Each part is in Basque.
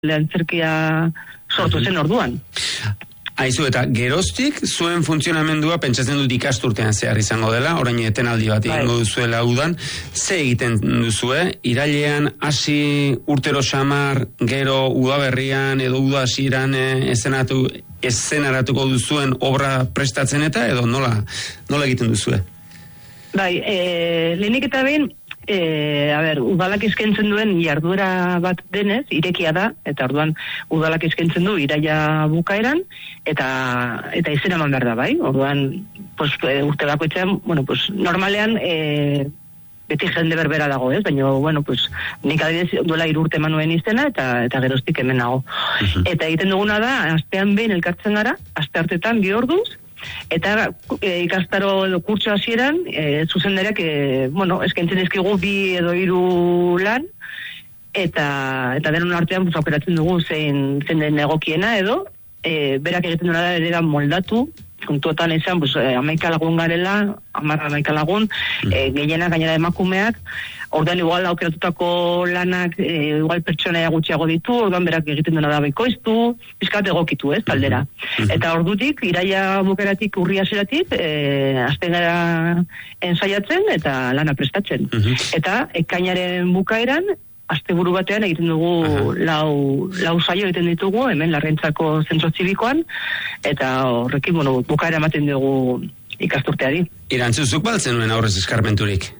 antzerkia sortu zen orduan. Aizu, eta geroztik zuen funtzionamendua pentsatzen dut ikasturtean zehar izango dela, orain etenaldi bat egingo duzuela udan, ze egiten duzue, irailean hasi urtero xamar, gero udaberrian edo uda hasieran eszenaratuko duzuen obra prestatzen eta edo nola egiten duzue? Bai, lehenik eta behin, udalak eskaintzen duen jarduera bat denez, irekia da, eta orduan udalak eskaintzen du iraila bukaeran, eta izena eman behar da, bai? Orduan, urte bakoitzean, normalean, beti jende berbera dago, ez? Baina, nik adibidez duela 3 urte eman nuen izena, eta geroztik hemen nago. Eta egiten duguna da, astean behin elkartzen gara, aste hartetan 2 orduz, eta ikastaro edo kurtso hasieran zuzendareak eskaintzen dizkigu 2 edo 3 lan eta denon artean aukeratzen dugu zein den egokiena edo berak egiten duena da ere moldatu kontuetan izan 11 lagun garela 11 lagun gehienak gainera emakumeak. Orduan igual aukeratutako lanak igual pertsonaia gutxiago ditu, orduan berak egiten duena da bikoiztu, pizkat egokitu, ez, taldera. Eta ordutik, iraila bukeratik, urria hasieratik, hasten gara ensaiatzen eta lana prestatzen. Eta ekainaren bukaeran, asteburu batean egiten dugu lau saio egiten ditugu, hemen Larrentzako zentro zibikoan, eta horrekin, bukaera ematen dugu ikasturteari. Irantzuzuk baltzen nuen aurrez eskarmenturik?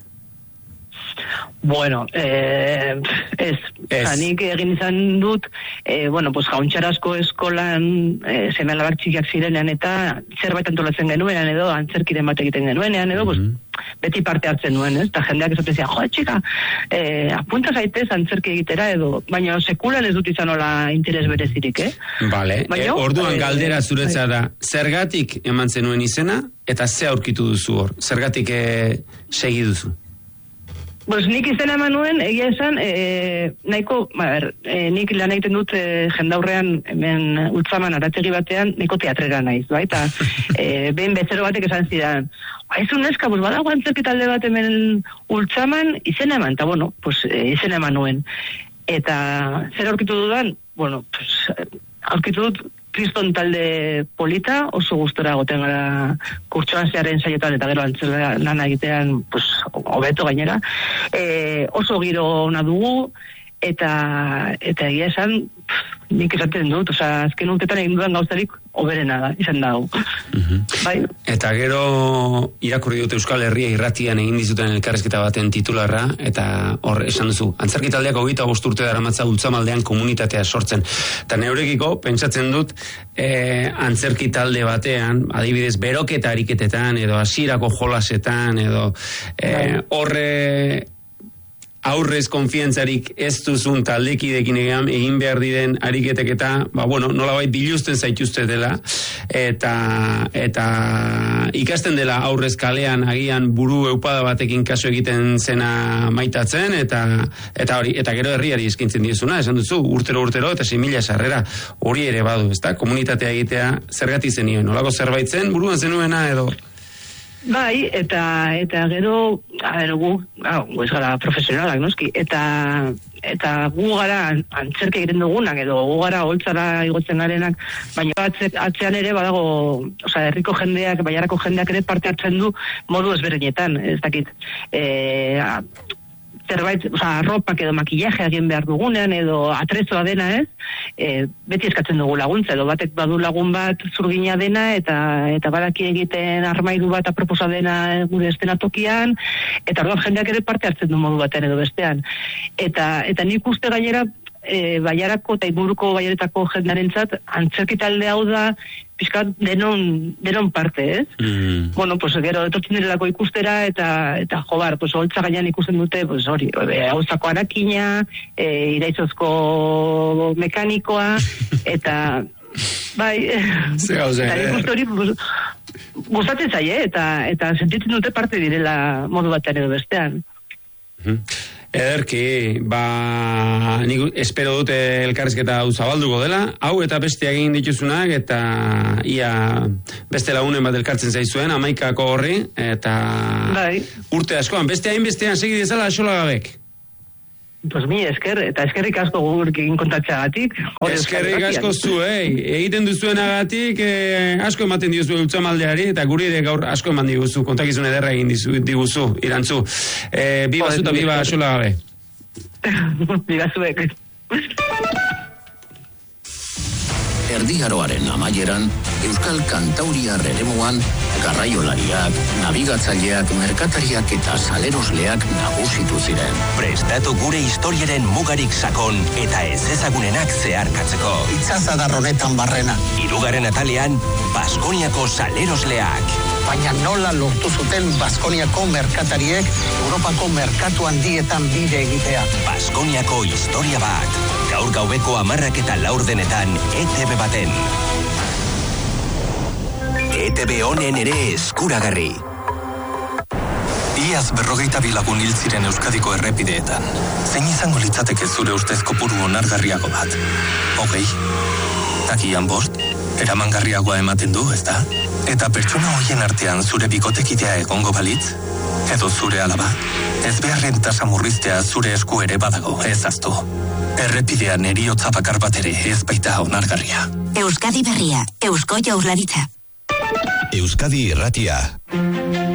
Ez. Nik egin izan dut, jauntxarazko eskolan seme-alabak txikiak zirenean eta zerbait antolatzen genuenean edo antzerkiren bat egiten genuenean edo beti parte hartzen nuen, ez? Eta jendeak esaten zian, txika, apunta zaitez antzerki egitera edo, baina sekulan ez dut izan hola interes berezirik, Vale, orduan galdera zuretzara, zergatik eman zenuen izena eta ze aurkitu duzu hor? Zergatik segi duzu? Nik izena eman nuen, egia esan, nahiko, nik lan egiten dut jendaurrean, hemen Ultzaman arategi batean, nahiko teatrera naiz, bai, eta behin bezero batek esan zidan, ez neska, badago antzerki talde bat hemen Ultzaman, izena eman, eta izena eman nuen. Eta zer aurkitu dudan, aurkitu dut, Kriston talde polita, oso gustora goten gara kurtsoan zearen saietan eta gero antzela lana egitean, hobeto gainera. Oso giro ona dugu, eta egia esan, nik esaten dut, azken urtetan egin dudan gauzarik oberena da, izan dago. Bai? Eta gero irakurri dut Euskal Herria irratian egin dizuten elkarrizketa baten titularra, eta hor esan duzu, antzerki taldeak 25 urte daramatza Ultzamaldean komunitatea sortzen. Eta neurekiko, pentsatzen dut, antzerki talde batean, adibidez, beroketa ariketetan, edo hasierako jolasetan, edo horre aurrez konfiantzarik ez duzun taldekidekin egin behar diren ariketek eta, nolabait biluzten zaituzte dela, eta ikasten dela aurrez kalean agian buru eupada batekin kaso egiten zena maitatzen, eta gero herriari eskintzen diezuna, esan duzu, urtero, eta 6.000 sarrera hori ere badu, ezta? Komunitatea egitea zergatik zenioen, nolako zerbait zen, buruan zenuena edo... Bai, eta gero, gu ez gara profesionalak, noski, eta gu gara antzerke egiten dugunak, edo gu gara holtzara igotzen garenak, baina atzean ere badago, herriko jendeak, baiarako jendeak ere parte hartzen du modu ezberdinetan, ez dakit, zerbait, arropak edo makillaje egin behar dugunean, edo atrezoa dena, ez? Beti eskatzen dugu laguntza, edo batek badu lagun bat zurgina dena, eta badaki egiten armairu bat aproposa dena gure eszenatokian, eta orduan jendeak ere parte hartzen du modu batean edo bestean. Eta nik uste gainera, baiarako eta inguruko baiaretako jendarentzat, antzerki talde hau da, pixkat denon parte, ez? Gero etortzen direlako ikustera, eta holtza gainean ikusten dute, hori, hauzako arakina, iraitzozko mekanikoa, eta, bai, eta ikuste hori, gustatzen zaie, eta sentitzen dute parte direla modu batean edo bestean. Ederki, nik espero dute elkarrizketa hau zabalduko dela, hau eta beste egin dituzunak, eta ia beste lagunen bat elkartzen zaizuen, 11ko horri, eta urte askoan, beste hain bestean segi dezala Axola Gabek. Pues mi esker, eta eskerrik asko gurekin kontatxagatik. Eskerrik asko zuei. Egiten duzuenagatik asko ematen diguzu Ultzamaldeari, eta guri ere gaur asko eman diguzu, kontakizun ederra egin diguzu, Irantzu. Biba zuta, biba asola gabe. Biba zuek. Erdiaroaren amaieran, Euskal Kantauriar eremuan, garraiolariak, nabigatzaileak, merkatariak eta salerosleak nagusitu ziren. Prestatu gure historiaren mugarik sakon eta ez ezagunenak zeharkatzeko. Itzazadar honetan barrena. 3. atalean, Baskoniako salerosleak. Baina nola lortu zuten Baskoniako merkatariek Europako merkatu handietan bide egitea. Baskoniako historia bat. Gaur gaubeko 10:04 ETV baten. ETV honen ere eskuragarri. Iaz 42 lagun hil ziren Euskadiko errepideetan. Zein izango litzateke zure ustez kopuru onargarriago bat? 20? Agian 5? Eramangarriagoa ematen du, ezta? Eta pertsona hoien artean zure bikotekidea egongo balitz? Edo zure alaba? Ez beharren tasa murriztea zure esku ere badago, ez aztu. Errepidean heriotza bakar bat ere ez baita onargarria. Euskadi berria, Eusko Jaurlaritza. Euskadi Irratia.